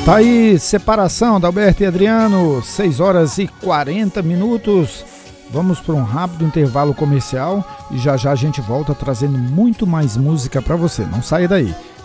Tá aí, Separação, da Alberto e Adriano, 6 horas e 40 minutos. Vamos para um rápido intervalo comercial e já já a gente volta trazendo muito mais música para você. Não saia daí.